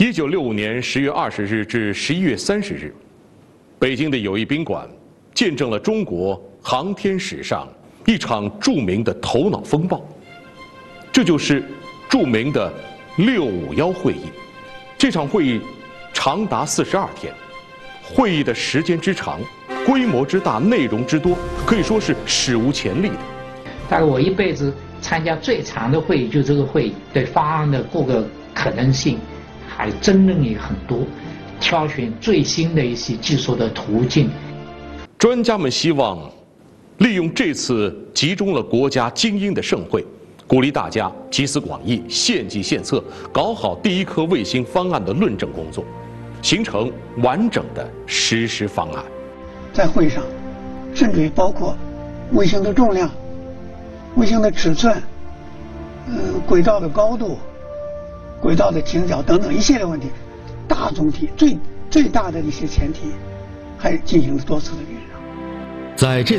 1965年10月20日至11月30日，北京的友谊宾馆见证了中国航天史上一场著名的头脑风暴，这就是著名的651会议。这场会议长达42天，会议的时间之长、规模之大、内容之多，可以说是史无前例的。 大概我一辈子参加最长的会议就这个会议，对方案的各个可能性还争论也很多，挑选最新的一些技术的途径。 专家们希望利用这次集中了国家精英的盛会，鼓励大家集思广益、献计献策，搞好第一颗卫星方案的论证工作，形成完整的实施方案。 在会上，甚至于包括卫星的重量、卫星的尺寸、轨道的高度、轨道的倾角等等一系列问题，大总体最大的一些前提，还进行了多次的酝酿。 在这